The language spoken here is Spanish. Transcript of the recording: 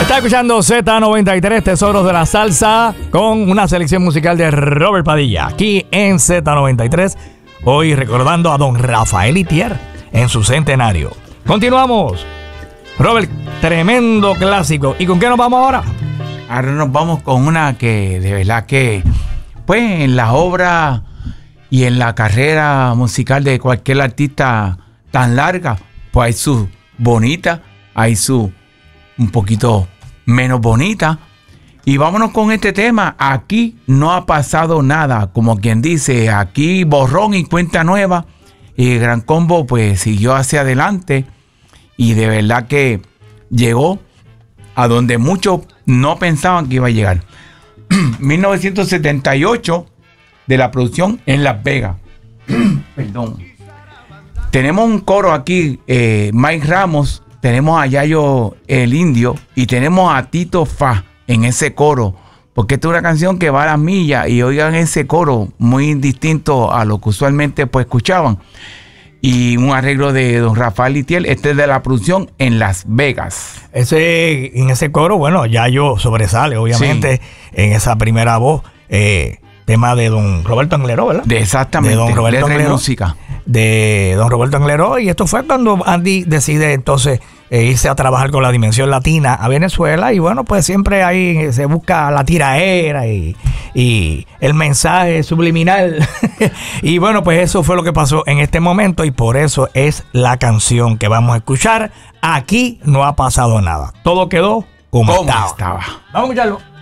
Está escuchando Z93, Tesoros de la Salsa, con una selección musical de Robert Padilla, aquí en Z93, hoy recordando a don Rafael Itier en su centenario. Continuamos. Robert, tremendo clásico. ¿Y con qué nos vamos ahora? Ahora nos vamos con una que de verdad que, pues, en la obra y en la carrera musical de cualquier artista tan larga, pues hay su bonita, hay su un poquito menos bonita. Y vámonos con este tema. Aquí no ha pasado nada, como quien dice, aquí borrón y cuenta nueva. Y el Gran Combo pues siguió hacia adelante y de verdad que llegó a donde muchos no pensaban que iba a llegar. 1978, de la producción en Las Vegas. Perdón. Tenemos un coro aquí, Mike Ramos, tenemos a Yayo el Indio y tenemos a Tito Fa en ese coro, porque esta es una canción que va a las millas y oigan ese coro muy distinto a lo que usualmente pues escuchaban. Y un arreglo de don Rafael Itier, este es de la producción en Las Vegas. En ese coro, bueno, Yayo sobresale, obviamente, sí, en esa primera voz. Tema de don Roberto Angleró, ¿verdad? Exactamente, de don Roberto Angleró, música. De don Roberto Angleró. Y esto fue cuando Andy decide entonces irse a trabajar con la Dimensión Latina a Venezuela. Y bueno, pues siempre ahí se busca la tiraera y el mensaje subliminal. Y bueno, pues eso fue lo que pasó en este momento. Y por eso es la canción que vamos a escuchar. Aquí no ha pasado nada. Todo quedó como estaba. Vamos a escucharlo.